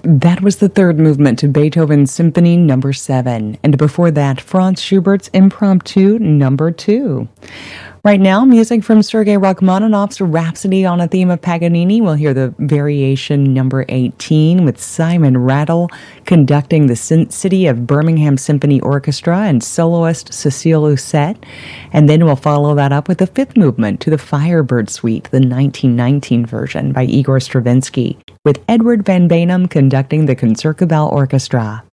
That was the third movement to Beethoven's Symphony Number 7, and before that, Franz Schubert's Impromptu Number 2. Right now, music from Sergei Rachmaninoff's Rhapsody on a Theme of Paganini. We'll hear the Variation Number 18 with Simon Rattle conducting the City of Birmingham Symphony Orchestra and soloist Cecile Lucet. And then we'll follow that up with the fifth movement to the Firebird Suite, the 1919 version by Igor Stravinsky, with Edward Van Beinum conducting the Concertgebouw Orchestra.